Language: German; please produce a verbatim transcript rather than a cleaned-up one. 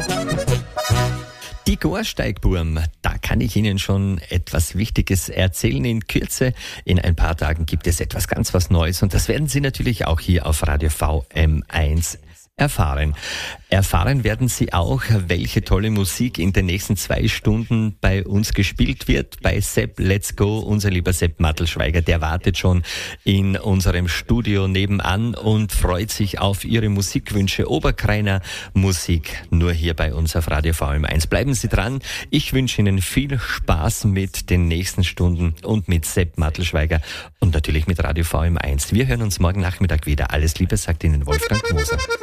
Die Gorsteigburm, da kann ich Ihnen schon etwas Wichtiges erzählen in Kürze. In ein paar Tagen gibt es etwas ganz was Neues und das werden Sie natürlich auch hier auf Radio V M eins erfahren. Erfahren werden Sie auch, welche tolle Musik in den nächsten zwei Stunden bei uns gespielt wird. Bei Sepp Let's Go, unser lieber Sepp Mattelschweiger, der wartet schon in unserem Studio nebenan und freut sich auf Ihre Musikwünsche. Oberkreiner Musik, nur hier bei uns auf Radio V M eins. Bleiben Sie dran. Ich wünsche Ihnen viel Spaß mit den nächsten Stunden und mit Sepp Mattelschweiger und natürlich mit Radio V M eins. Wir hören uns morgen Nachmittag wieder. Alles Liebe, sagt Ihnen Wolfgang Moser.